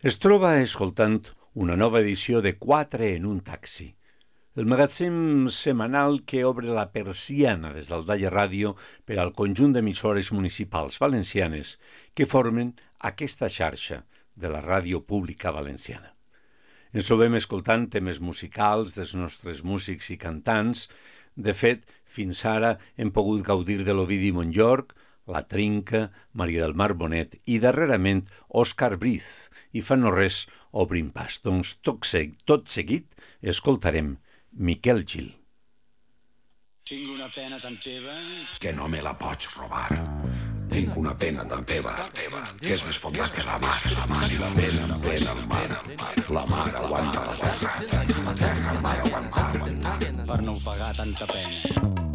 Es troba escoltant una nova edició de 4 en un taxi, el magatzem setmanal que obre la persiana des del Daia Ràdio per al conjunt d'emissores municipals valencianes que formen aquesta xarxa de la ràdio pública valenciana. Ens trobem escoltant temes musicals dels nostres músics i cantants. De fet, fins ara hem pogut gaudir de l'Ovidi Montllorc, La Trinca, Maria del Mar Bonet i darrerament Òscar Briz, i fa no res obrim pas. Doncs tot seguit escoltarem Miquel Gil. Tinc una pena tan teva que no me la pots robar. Tinc una pena tan teva que és més fonda que la mar. Si la pena em plena el mar, la mar aguanta la terra el mar aguanta. per no pagar tanta pena.